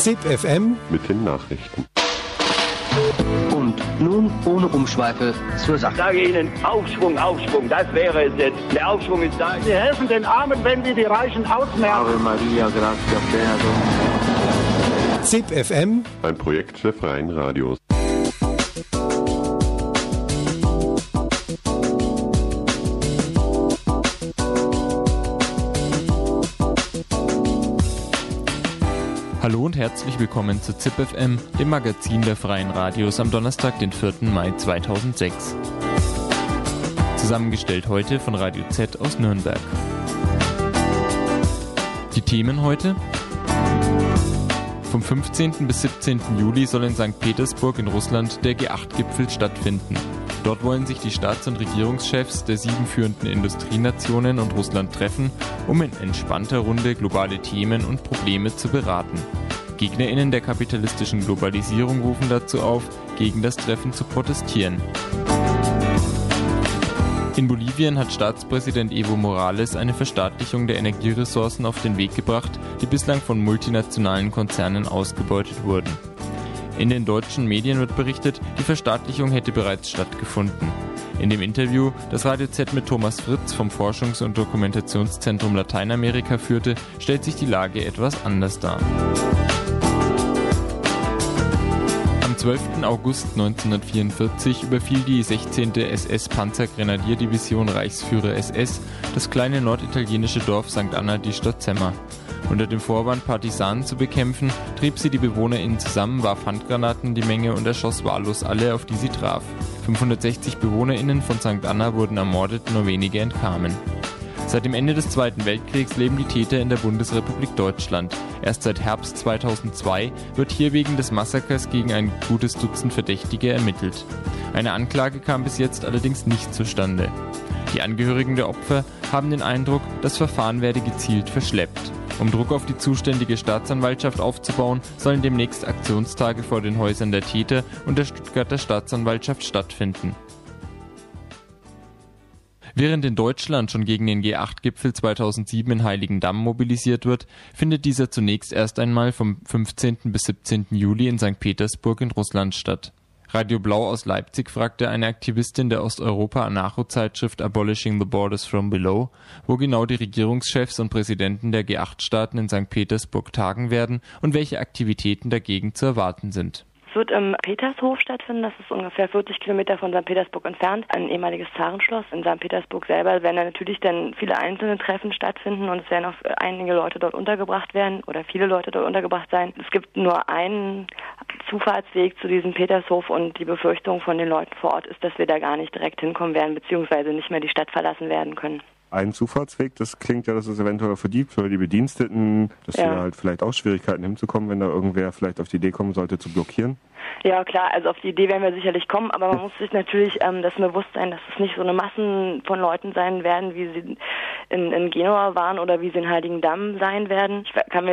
ZIP FM mit den Nachrichten. Und nun ohne Umschweife zur Sache. Ich sage Ihnen, Aufschwung, Aufschwung, das wäre es jetzt. Der Aufschwung ist da. Sie helfen den Armen, wenn sie die Reichen ausmerken. Ave Maria, gratia plena. ZIP FM, Ein Projekt der Freien Radios. Hallo und herzlich willkommen zu ZIP FM, dem Magazin der Freien Radios am Donnerstag, den 4. Mai 2006. Zusammengestellt heute von Radio Z aus Nürnberg. Die Themen heute: Vom 15. bis 17. Juli soll in St. Petersburg in Russland der G8-Gipfel stattfinden. Dort wollen sich die Staats- und Regierungschefs der 7 führenden Industrienationen und Russland treffen, um in entspannter Runde globale Themen und Probleme zu beraten. GegnerInnen der kapitalistischen Globalisierung rufen dazu auf, gegen das Treffen zu protestieren. In Bolivien hat Staatspräsident Evo Morales eine Verstaatlichung der Energieressourcen auf den Weg gebracht, die bislang von multinationalen Konzernen ausgebeutet wurden. In den deutschen Medien wird berichtet, die Verstaatlichung hätte bereits stattgefunden. In dem Interview, das Radio Z mit Thomas Fritz vom Forschungs- und Dokumentationszentrum Lateinamerika führte, stellt sich die Lage etwas anders dar. Am 12. August 1944 überfiel die 16. SS-Panzergrenadierdivision Reichsführer SS das kleine norditalienische Dorf St. Anna di Stazzema. Unter dem Vorwand, Partisanen zu bekämpfen, trieb sie die BewohnerInnen zusammen, warf Handgranaten in die Menge und erschoss wahllos alle, auf die sie traf. 560 BewohnerInnen von St. Anna wurden ermordet, nur wenige entkamen. Seit dem Ende des Zweiten Weltkriegs leben die Täter in der Bundesrepublik Deutschland. Erst seit Herbst 2002 wird hier wegen des Massakers gegen ein gutes Dutzend Verdächtige ermittelt. Eine Anklage kam bis jetzt allerdings nicht zustande. Die Angehörigen der Opfer haben den Eindruck, das Verfahren werde gezielt verschleppt. Um Druck auf die zuständige Staatsanwaltschaft aufzubauen, sollen demnächst Aktionstage vor den Häusern der Täter und der Stuttgarter Staatsanwaltschaft stattfinden. Während in Deutschland schon gegen den G8-Gipfel 2007 in Heiligendamm mobilisiert wird, findet dieser zunächst erst einmal vom 15. bis 17. Juli in St. Petersburg in Russland statt. Radio Blau aus Leipzig fragte eine Aktivistin der Osteuropa-Anarcho-Zeitschrift Abolishing the Borders from Below, wo genau die Regierungschefs und Präsidenten der G8-Staaten in St. Petersburg tagen werden und welche Aktivitäten dagegen zu erwarten sind. Es wird im Petershof stattfinden, das ist ungefähr 40 Kilometer von St. Petersburg entfernt, ein ehemaliges Zarenschloss. In St. Petersburg selber werden natürlich dann viele einzelne Treffen stattfinden und es werden auch einige Leute dort untergebracht werden oder viele Leute dort untergebracht sein. Es gibt nur einen Zufahrtsweg zu diesem Petershof und die Befürchtung von den Leuten vor Ort ist, dass wir da gar nicht direkt hinkommen werden, beziehungsweise nicht mehr die Stadt verlassen werden können. Ein Zufahrtsweg, das klingt ja, dass es eventuell für die Bediensteten, dass sie halt vielleicht auch Schwierigkeiten hinzukommen, wenn da irgendwer vielleicht auf die Idee kommen sollte, zu blockieren. Ja klar, also auf die Idee werden wir sicherlich kommen, aber man muss sich natürlich das bewusst sein, dass es nicht so eine Massen von Leuten sein werden, wie sie in Genua waren oder wie sie in Heiligendamm sein werden. Ich kann mir